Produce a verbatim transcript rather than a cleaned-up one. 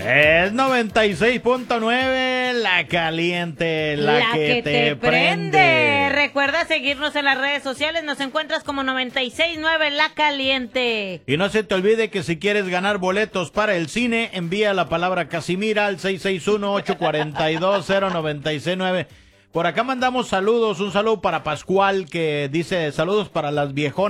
Es noventa y seis punto nueve, La Caliente, la, La que, que te, te prende. prende. Recuerda seguirnos en las redes sociales, nos encuentras como noventa y seis punto nueve La Caliente. Y no se te olvide que si quieres ganar boletos para el cine, envía la palabra Casimira al seis seis uno, ocho cuatro dos, cero nueve seis nueve. Por acá mandamos saludos, un saludo para Pascual que dice saludos para las viejonas.